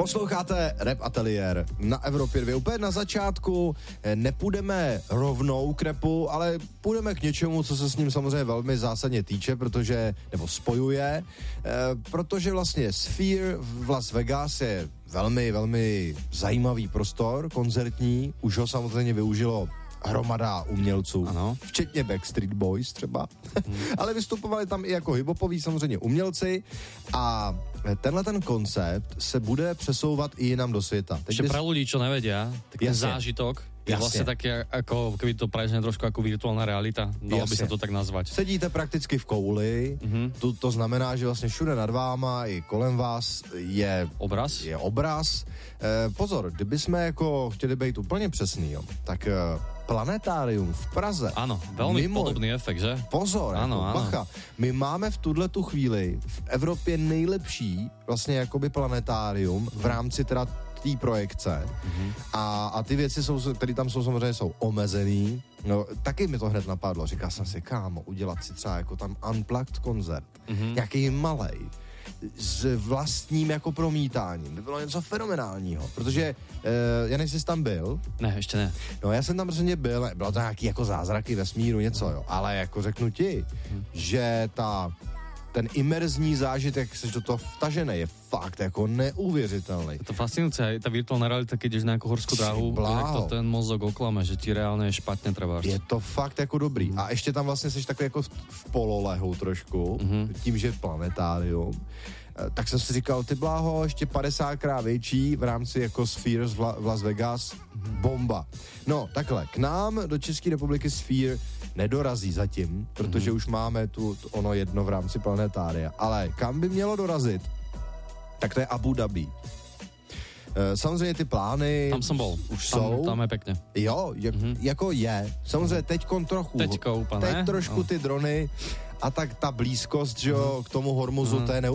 Posloucháte Rap Ateliér na Evropě 2. Úplně na začátku nepůjdeme rovnou k rapu, ale půjdeme k něčemu, co se s ním samozřejmě velmi zásadně týče, nebo spojuje, protože vlastně Sphere v Las Vegas je velmi, velmi zajímavý prostor, koncertní, už ho samozřejmě využilo hromada umělců, ano. Včetně Backstreet Boys třeba, ale vystupovali tam i jako hiphopoví samozřejmě umělci a tenhle ten koncept se bude přesouvat i jinam do světa. Ešte pre ľudí, čo nevedia, tak ten zážitok je vlastne také, ako keby to prežne trošku ako virtuálna realita. Dalo by sa to tak nazvať. Sedíte prakticky v kouli, to znamená, že vlastně všude nad váma i kolem vás je obraz. Pozor, kdyby jsme jako chtěli být úplně přesný, tak planetárium v Praze. Áno, veľmi podobný efekt, že? Pozor, áno. Bacha. My máme v tuhletu chvíli v Evropě nejlepší vlastně jakoby planetárium v rámci teda té projekce. A ty věci, které tam jsou samozřejmě, jsou omezený. No, taky mi to hned napadlo. Říkal jsem si, kámo, udělat si třeba jako tam unplugged koncert. Nějaký malej. S vlastním jako promítáním. By bylo něco fenomenálního. Protože, Janek, jsi tam byl? Ne, ještě ne. No, já jsem tam prostě byl. Bylo to nějaký jako zázraky vesmíru, něco, jo. Ale jako řeknu ti, že ten imerzní zážitek, jak jsi do toho vtažený, je fakt jako neuvěřitelný. Je to fascinujúce, aj tá virtuálna realita, keď ideš na nejakú horskú dráhu, jak to ten mozog oklame, že ti reálne je špatně trebárs. Je to fakt jako dobrý. A ještě tam vlastně jsi takový jako v pololehu trošku, tím, že planetárium. Tak jsem si říkal, ty bláho, ještě 50krát větší v rámci jako Spheres v Las Vegas, bomba. No, takhle, k nám do České republiky Sphere nedorazí zatím, protože už máme ono jedno v rámci planetária. Ale kam by mělo dorazit, tak to je Abu Dhabi. Samozřejmě ty plány tam jsem bol. Už jsou. Tam je pekne. Jo, jako je. Samozřejmě teďkon trochu. Teď trošku ty drony a tak ta blízkost, že jo, k tomu Hormuzu, to je